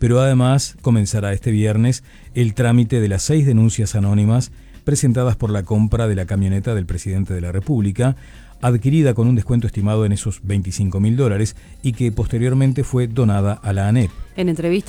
pero además comenzará este viernes el trámite de las 6 denuncias anónimas presentadas por la compra de la camioneta del presidente de la República, adquirida con un descuento estimado en esos $25.000 y que posteriormente fue donada a la ANEP. En entrevista